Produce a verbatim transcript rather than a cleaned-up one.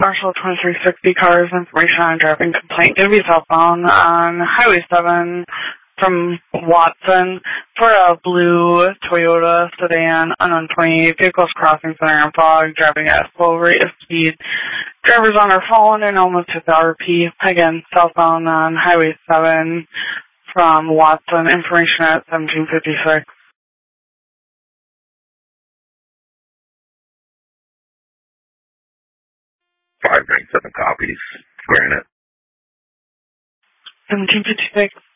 Marshall twenty-three sixty cars, information on driving complaint. Give me cell phone on Highway seven from Watson for a blue Toyota sedan, unknown twenty-eight, vehicles crossing center and fog, driving at a slow rate of speed. Drivers on their phone and almost hit the R P. Again, cell phone on Highway seven from Watson, information at seventeen fifty-six. five ninety-seven copies. Granite. seventeen fifty-six.